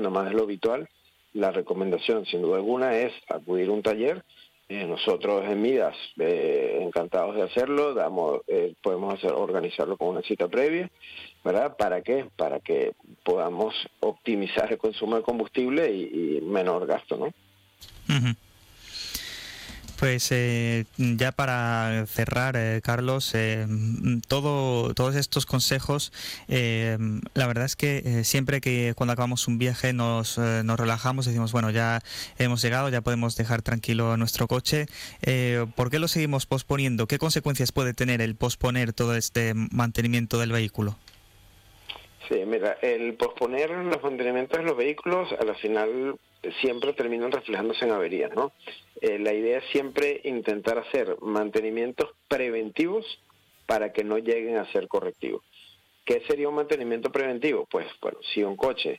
nada más de lo habitual, la recomendación sin duda alguna es acudir a un taller. Nosotros en Midas encantados de hacerlo, podemos organizarlo con una cita previa, ¿verdad? ¿Para qué? Para que podamos optimizar el consumo de combustible y menor gasto, ¿no? Uh-huh. Pues ya para cerrar, Carlos, todos estos consejos, la verdad es que siempre que cuando acabamos un viaje nos relajamos, decimos, bueno, ya hemos llegado, ya podemos dejar tranquilo nuestro coche. ¿Por qué lo seguimos posponiendo? ¿Qué consecuencias puede tener el posponer todo este mantenimiento del vehículo? Sí, mira, el posponer los mantenimientos de los vehículos a la final siempre terminan reflejándose en averías, ¿no? La idea es siempre intentar hacer mantenimientos preventivos para que no lleguen a ser correctivos. ¿Qué sería un mantenimiento preventivo? Pues, bueno, si un coche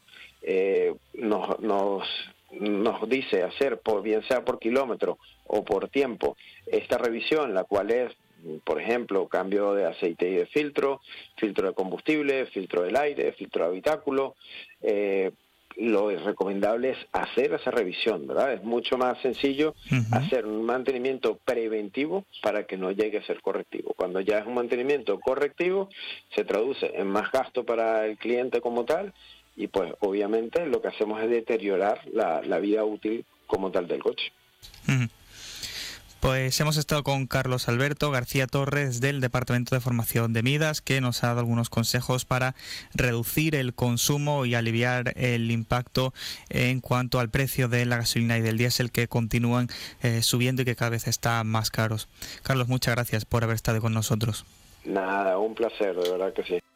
nos dice hacer, bien sea por kilómetro o por tiempo, esta revisión, la cual es, por ejemplo, cambio de aceite y de filtro de combustible, filtro del aire, filtro de habitáculo, lo recomendable es hacer esa revisión, ¿verdad? Es mucho más sencillo hacer un mantenimiento preventivo para que no llegue a ser correctivo. Cuando ya es un mantenimiento correctivo, se traduce en más gasto para el cliente como tal y pues obviamente lo que hacemos es deteriorar la vida útil como tal del coche. Pues hemos estado con Carlos Alberto García Torres del Departamento de Formación de Midas, que nos ha dado algunos consejos para reducir el consumo y aliviar el impacto en cuanto al precio de la gasolina y del diésel, que continúan subiendo y que cada vez están más caros. Carlos, muchas gracias por haber estado con nosotros. Nada, un placer, de verdad que sí.